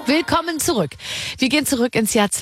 Willkommen zurück. Wir gehen zurück ins Jahr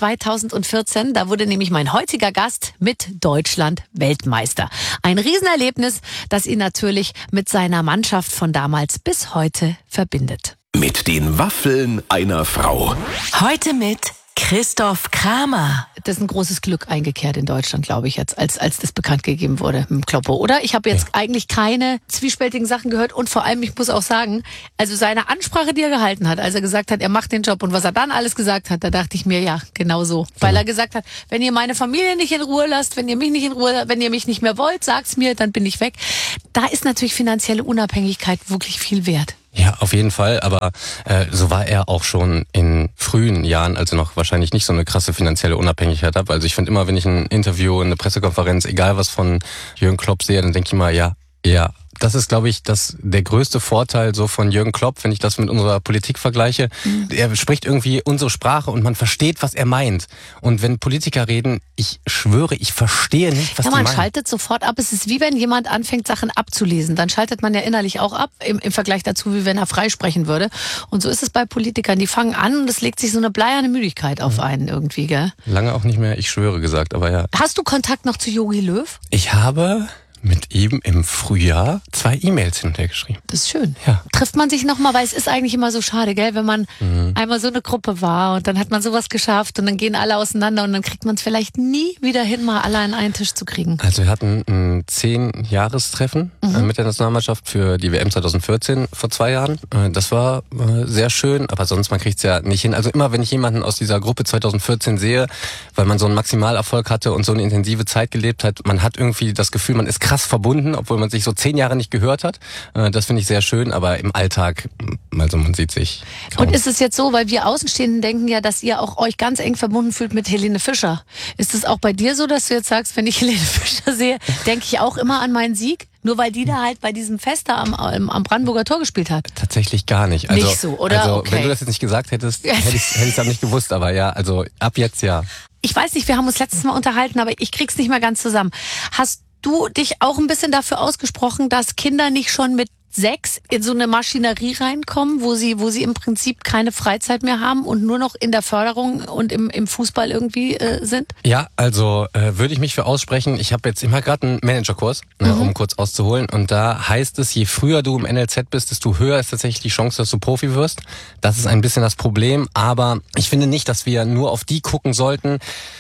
2014. Da wurde nämlich mein heutiger Gast mit Deutschland Weltmeister. Ein Riesenerlebnis, das ihn natürlich mit seiner Mannschaft von damals bis heute verbindet. Mit den Waffeln einer Frau. Heute mit Christoph Kramer. Das ist ein großes Glück eingekehrt in Deutschland, glaube ich, jetzt, als das bekannt gegeben wurde mit dem Kloppo, oder? Ich habe jetzt eigentlich keine zwiespältigen Sachen gehört und vor allem, ich muss auch sagen, also seine Ansprache, die er gehalten hat, als er gesagt hat, er macht den Job und was er dann alles gesagt hat, da dachte ich mir, ja, genau so. Weil er gesagt hat, wenn ihr meine Familie nicht in Ruhe lasst, wenn ihr mich nicht in Ruhe, wenn ihr mich nicht mehr wollt, sagt's mir, dann bin ich weg. Da ist natürlich finanzielle Unabhängigkeit wirklich viel wert. Ja, auf jeden Fall, aber so war er auch schon in frühen Jahren, also noch wahrscheinlich nicht so eine krasse finanzielle Unabhängigkeit habe. Also ich finde immer, wenn ich ein Interview, eine Pressekonferenz, egal was von Jürgen Klopp sehe, dann denke ich immer, ja, das ist, glaube ich, der größte Vorteil so von Jürgen Klopp, wenn ich das mit unserer Politik vergleiche. Er spricht irgendwie unsere Sprache und man versteht, was er meint. Und wenn Politiker reden, ich schwöre, ich verstehe nicht, was die meinen. Man schaltet sofort ab. Es ist wie wenn jemand anfängt, Sachen abzulesen. Dann schaltet man ja innerlich auch ab, im Vergleich dazu, wie wenn er freisprechen würde. Und so ist es bei Politikern. Die fangen an und es legt sich so eine bleierne Müdigkeit auf einen irgendwie, gell? Lange auch nicht mehr, ich schwöre gesagt, aber ja. Hast du Kontakt noch zu Jogi Löw? Ich habe mit ihm im Frühjahr 2 E-Mails hinterhergeschrieben. Das ist schön. Ja. Trifft man sich nochmal, weil es ist eigentlich immer so schade, gell, wenn man einmal so eine Gruppe war und dann hat man sowas geschafft und dann gehen alle auseinander und dann kriegt man es vielleicht nie wieder hin, mal alle an einen Tisch zu kriegen. Also wir hatten ein 10-Jahrestreffen mit der Nationalmannschaft für die WM 2014 vor 2 Jahren. Das war sehr schön, aber sonst, man kriegt es ja nicht hin. Also immer, wenn ich jemanden aus dieser Gruppe 2014 sehe, weil man so einen Maximalerfolg hatte und so eine intensive Zeit gelebt hat, man hat irgendwie das Gefühl, man ist krass verbunden, obwohl man sich so 10 Jahre nicht gehört hat. Das finde ich sehr schön, aber im Alltag, also man sieht sich kaum. Und ist es jetzt so, weil wir Außenstehenden denken ja, dass ihr auch euch ganz eng verbunden fühlt mit Helene Fischer. Ist es auch bei dir so, dass du jetzt sagst, wenn ich Helene Fischer sehe, denke ich auch immer an meinen Sieg? Nur weil die da halt bei diesem Fest da am Brandenburger Tor gespielt hat? Tatsächlich gar nicht. Also, nicht so, oder? Also, okay. Wenn du das jetzt nicht gesagt hättest, hätte ich es dann nicht gewusst, aber ja, also ab jetzt ja. Ich weiß nicht, wir haben uns letztes Mal unterhalten, aber ich krieg's nicht mehr ganz zusammen. Hast du dich auch ein bisschen dafür ausgesprochen, dass Kinder nicht schon mit 6 in so eine Maschinerie reinkommen, wo sie im Prinzip keine Freizeit mehr haben und nur noch in der Förderung und im Fußball irgendwie sind? Ja, also würde ich mich für aussprechen. Ich habe jetzt immer gerade einen Managerkurs, um kurz auszuholen. Und da heißt es, je früher du im NLZ bist, desto höher ist tatsächlich die Chance, dass du Profi wirst. Das ist ein bisschen das Problem. Aber ich finde nicht, dass wir nur auf die gucken sollten.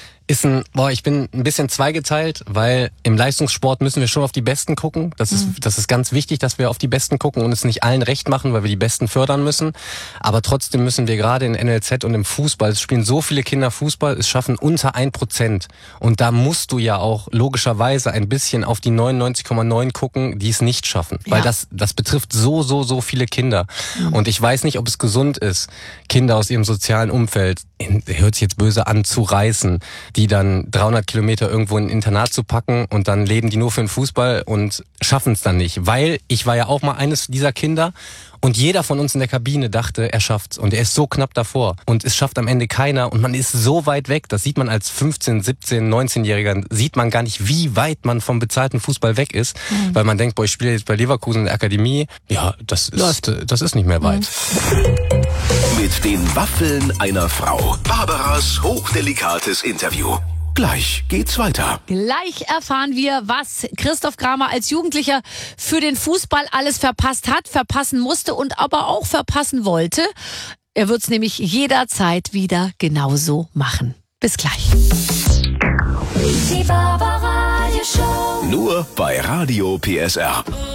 Ich bin ein bisschen zweigeteilt, weil im Leistungssport müssen wir schon auf die Besten gucken. Das ist ganz wichtig, dass wir auf die Besten gucken und es nicht allen recht machen, weil wir die Besten fördern müssen. Aber trotzdem müssen wir gerade in NLZ und im Fußball, es spielen so viele Kinder Fußball, es schaffen unter 1%. Und da musst du ja auch logischerweise ein bisschen auf die 99,9 gucken, die es nicht schaffen. Ja. Weil das betrifft so viele Kinder. Und ich weiß nicht, ob es gesund ist, Kinder aus ihrem sozialen Umfeld, hört sich jetzt böse an, zu reißen, die dann 300 Kilometer irgendwo in ein Internat zu packen und dann leben die nur für den Fußball und schaffen es dann nicht. Weil ich war ja auch mal eines dieser Kinder und jeder von uns in der Kabine dachte, er schafft's und er ist so knapp davor und es schafft am Ende keiner und man ist so weit weg, das sieht man als 15, 17, 19-Jähriger, sieht man gar nicht, wie weit man vom bezahlten Fußball weg ist, weil man denkt, boah, ich spiele jetzt bei Leverkusen in der Akademie, ja, das ist nicht mehr weit. Mit den Waffeln einer Frau. Barbaras hochdelikates Interview. Gleich geht's weiter. Gleich erfahren wir, was Christoph Kramer als Jugendlicher für den Fußball alles verpasst hat, verpassen musste und aber auch verpassen wollte. Er wird's nämlich jederzeit wieder genauso machen. Bis gleich. Die Barbara Radio Show. Nur bei Radio PSR.